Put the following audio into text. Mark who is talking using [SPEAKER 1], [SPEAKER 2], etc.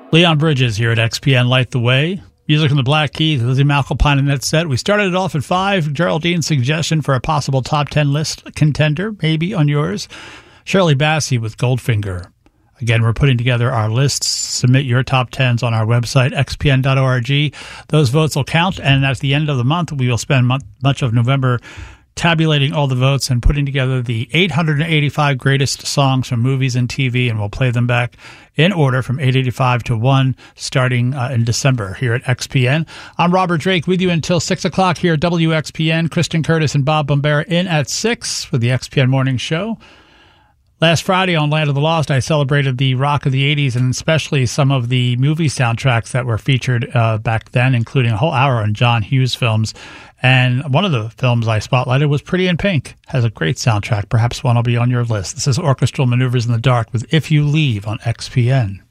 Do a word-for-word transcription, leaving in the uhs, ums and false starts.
[SPEAKER 1] Leon Bridges here at X P N Light the Way. Music from the Black Keys, Lizzie McAlpine and that set. We started it off at five. Geraldine's suggestion for a possible top ten list contender, maybe on yours. Shirley Bassey with Goldfinger. Again, we're putting together our lists. Submit your top tens on our website, x p n dot org. Those votes will count, and at the end of the month, we will spend much of November tabulating all the votes and putting together the eight hundred eighty-five greatest songs from movies and T V, and we'll play them back in order from eight eighty-five to one starting uh, in December here at X P N. I'm Robert Drake with you until six o'clock here at W X P N. Kristen Curtis and Bob Bombera in at six with the X P N Morning Show. Last Friday on Land of the Lost, I celebrated the rock of the eighties and especially some of the movie soundtracks that were featured uh, back then, including a whole hour on John Hughes films. And one of the films I spotlighted was Pretty in Pink. Has a great soundtrack. Perhaps one will be on your list. This is Orchestral Maneuvers in the Dark with If You Leave on X P N.